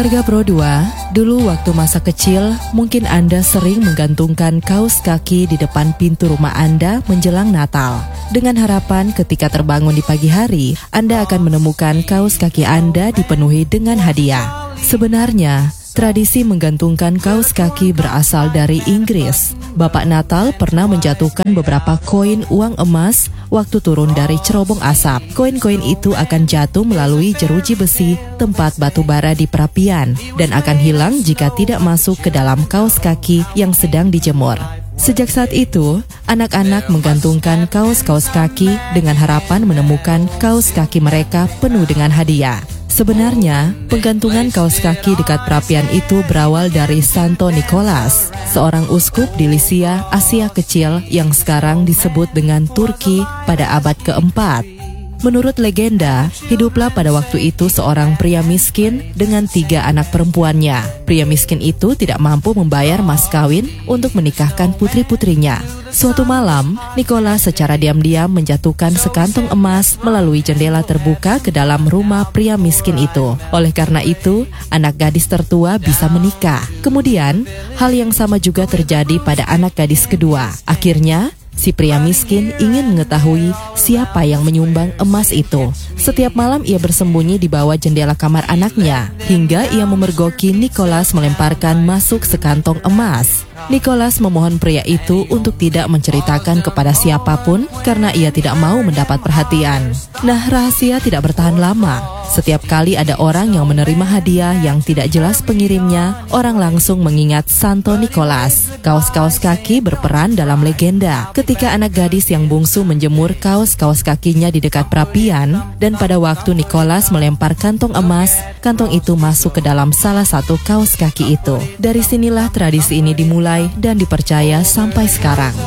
Keluarga Pro 2, dulu waktu masa kecil, mungkin Anda sering menggantungkan kaos kaki di depan pintu rumah Anda menjelang Natal. Dengan harapan ketika terbangun di pagi hari, Anda akan menemukan kaos kaki Anda dipenuhi dengan hadiah. Sebenarnya, tradisi menggantungkan kaos kaki berasal dari Inggris. Bapak Natal pernah menjatuhkan beberapa koin uang emas waktu turun dari cerobong asap. Koin-koin itu akan jatuh melalui jeruji besi tempat batu bara di perapian dan akan hilang jika tidak masuk ke dalam kaos kaki yang sedang dijemur. Sejak saat itu, anak-anak menggantungkan kaos-kaos kaki dengan harapan menemukan kaos kaki mereka penuh dengan hadiah. Sebenarnya, penggantungan kaos kaki dekat perapian itu berawal dari Santo Nikolas, seorang uskup di Lycia, Asia Kecil yang sekarang disebut dengan Turki pada abad keempat. Menurut legenda, hiduplah pada waktu itu seorang pria miskin dengan 3 anak perempuannya. Pria miskin itu tidak mampu membayar mas kawin untuk menikahkan putri-putrinya. Suatu malam, Nikolas secara diam-diam menjatuhkan sekantong emas melalui jendela terbuka ke dalam rumah pria miskin itu. Oleh karena itu, anak gadis tertua bisa menikah. Kemudian, hal yang sama juga terjadi pada anak gadis kedua. Akhirnya, si pria miskin ingin mengetahui siapa yang menyumbang emas itu. Setiap malam ia bersembunyi di bawah jendela kamar anaknya, hingga ia memergoki Nikolas melemparkan masuk sekantong emas. Nikolas memohon pria itu untuk tidak menceritakan kepada siapapun karena ia tidak mau mendapat perhatian. Nah, rahasia tidak bertahan lama. Setiap kali ada orang yang menerima hadiah yang tidak jelas pengirimnya, orang langsung mengingat Santo Nikolas. Kaos-kaos kaki berperan dalam legenda. Ketika anak gadis yang bungsu menjemur kaos-kaos kakinya di dekat perapian, dan pada waktu Nikolas melempar kantong emas, kantong itu masuk ke dalam salah satu kaos kaki itu. Dari sinilah tradisi ini dimulai dan dipercaya sampai sekarang.